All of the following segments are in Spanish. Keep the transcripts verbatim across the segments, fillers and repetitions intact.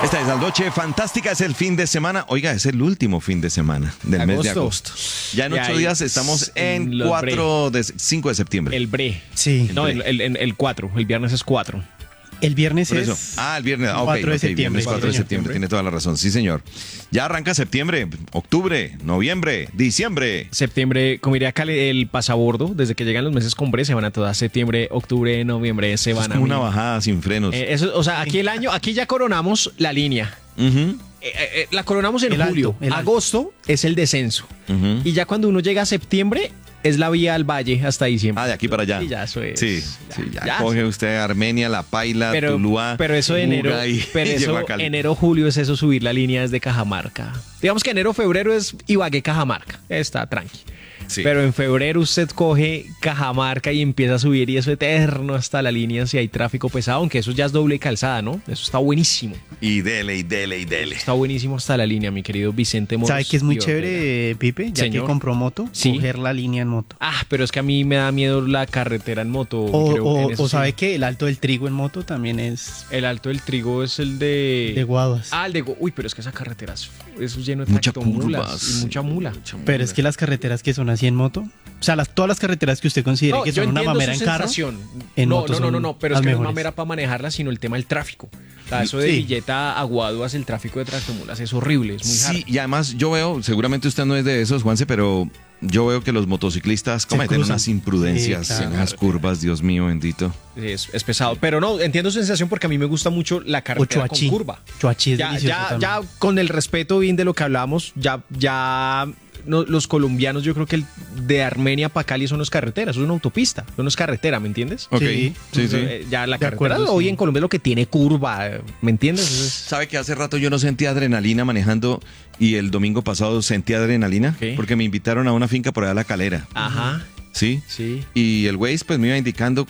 Esta es la noche fantástica, es el fin de semana. Oiga, es el último fin de semana del Agosto. mes de agosto. Ya en Y ocho ahí días estamos en en los cuatro de, cinco de septiembre. El bre. Sí. No, el, el, el, el cuatro. El viernes es cuatro. El viernes Por es... eso. Ah, el viernes. Ah, ok, cuatro de ok, septiembre. viernes cuatro de Sí, señor. septiembre. Tiene toda la razón. Sí, señor. Ya arranca septiembre, octubre, noviembre, diciembre. Septiembre, como diría Cale, el pasabordo, desde que llegan los meses con bre, se van a todas. Septiembre, octubre, noviembre, se Es van a como una mil. bajada sin frenos. Eh, eso, o sea, aquí el año, aquí ya coronamos la línea. Ujú, Eh, eh, la coronamos en El alto, julio. el alto. Agosto es el descenso. ujú. Y ya cuando uno llega a septiembre, es la vía al valle hasta diciembre. Ah, de aquí para allá. Y ya eso es. Sí, Ya, sí, ya, ya. coge usted Armenia, La Paila, Pero, Tuluá, pero eso de enero, Buga y- pero y llegó eso, a Cali. enero, julio es eso, subir la línea desde Cajamarca. Digamos que enero, febrero es Ibagué, Cajamarca. Está tranqui. Sí. Pero en febrero usted coge Cajamarca y empieza a subir y eso eterno hasta la línea si hay tráfico pesado, aunque eso ya es doble calzada, ¿no? Eso está buenísimo. Y dele, y dele, y dele. Está buenísimo hasta la línea, mi querido Vicente Moros. ¿Sabe que es muy y Ortega. chévere, Pipe? Ya Señor. que compró moto, Sí. coger la línea en moto. Ah, pero es que a mí me da miedo la carretera en moto. O, creo, o- en eso o sí. sabe que el alto del trigo en moto también es El Alto del Trigo es el de... de guaduas. Ah, el de... Gu- Uy, pero es que esa carretera es, eso es lleno de Mucha tractomulas curvas. y mucha mula. Mucha Pero es que las carreteras que son así en moto, o sea, las, todas las carreteras que usted considere que yo son una entiendo mamera su en carro, sensación. en no, moto no, no, no, son no, pero es las que no es mejores. mamera para manejarla, sino el tema del tráfico. O sea, eso de Sí. Villeta a Guaduas, el tráfico de tractomulas es horrible, es muy Sí, hard. y además yo veo, seguramente usted no es de esos, Juanse, pero yo veo que los motociclistas cometen cruzan. unas imprudencias Sí, claro. en las curvas, Dios mío, bendito. Es, es pesado. Pero no, entiendo su sensación porque a mí me gusta mucho la O carretera con Choachí. curva. Choachí es Ya, delicioso ya, también. ya con el respeto bien de lo que hablamos, ya, ya no, los colombianos, yo creo que el de Armenia para Cali son las carreteras, es una autopista, no es carretera, ¿me entiendes? Ok, Sí. sí, sí. Eh, Ya la De carretera acuerdo, hoy sí. en Colombia es lo que tiene curva, ¿me entiendes? Entonces, ¿Sabe que hace rato yo no sentí adrenalina manejando y el domingo pasado sentí adrenalina? ¿Qué? Porque me invitaron a una finca por allá a La Calera, ajá, ¿sí? sí. Y el Waze pues me iba indicando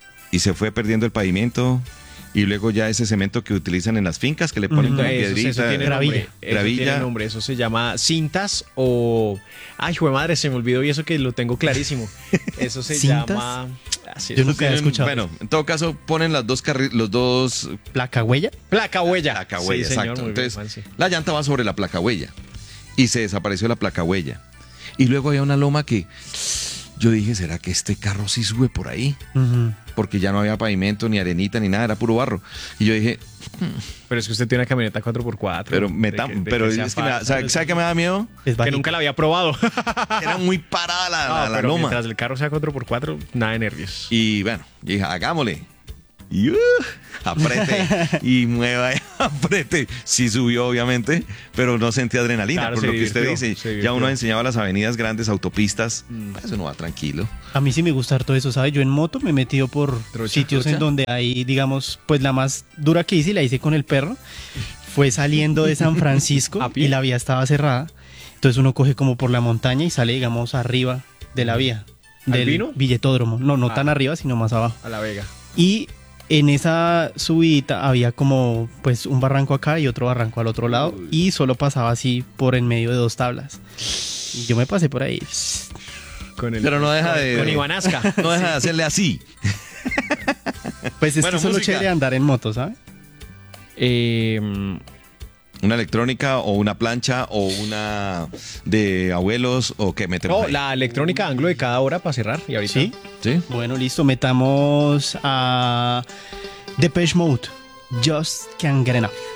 y se fue perdiendo el pavimento y luego ya ese cemento que utilizan en las fincas que le ponen Ujú. como Eso, piedrita. eso tiene Gravilla. nombre. Eso Gravilla. tiene nombre. Eso se llama cintas o... Ay, jue madre, se me olvidó y eso que lo tengo clarísimo. Eso se ¿Cintas? llama... Así Yo es. nunca había Tienen- escuchado. Bueno, en todo caso ponen las dos carri- los dos ¿Placa huella? Placa huella. placa huella, Sí, señor, exacto. muy bien, Entonces, Juanse. la llanta va sobre la placa huella y se desapareció la placa huella. Y luego había una loma que yo dije, ¿será que este carro sí sube por ahí? Ujú. Porque ya no había pavimento, ni arenita, ni nada, era puro barro. Y yo dije, Pero es que usted tiene una camioneta cuatro por cuatro. pero, me de ta- que- de pero que sea es que me da- falsa, ¿sabe, sabe qué me da miedo? Es que bajito. nunca la había probado. Era muy parada la, No, la- la pero loma. mientras el carro sea cuatro por cuatro, nada de nervios. Y bueno, yo dije, hagámosle. Y uh, aprete y mueva y aprete. Sí subió, obviamente, pero no sentí adrenalina. Claro, por se lo que usted divirtió, dice, se ya divirtió. uno ha enseñado las avenidas grandes, autopistas. Mm. Eso no va tranquilo. A mí sí me gusta todo eso, ¿sabes? Yo en moto me he metido por Trocha, sitios trocha. en donde hay, digamos, pues la más dura que hice, y la hice con el perro, fue saliendo de San Francisco ¿A pie? y la vía estaba cerrada. Entonces uno coge como por la montaña y sale, digamos, arriba de la vía. ¿Al Del Vino? Billetódromo. No, no Ah. tan arriba, sino más abajo. A la Vega. Y en esa subida había como pues un barranco acá y otro barranco al otro lado y solo pasaba así por en medio de dos tablas. Y yo me pasé por ahí. Con el, Pero no deja de- Con Ibanasca. No deja de hacerle así. Pues es Bueno, que eso es lo música. chévere de andar en moto, ¿sabes? Eh, Una electrónica o una plancha o una de abuelos o que metemos no, ahí. la electrónica anglo de cada hora para cerrar. Y ahorita. Sí. ¿Sí? Bueno, listo. Metamos a Depeche Mode. Just Can't Get Enough.